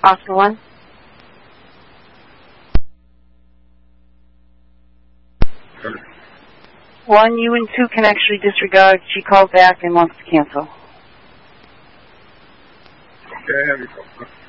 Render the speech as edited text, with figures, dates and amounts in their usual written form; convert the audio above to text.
Oscar 1. Sure. 1, you and 2 can actually disregard. She called back and wants to cancel. Okay, I have your phone.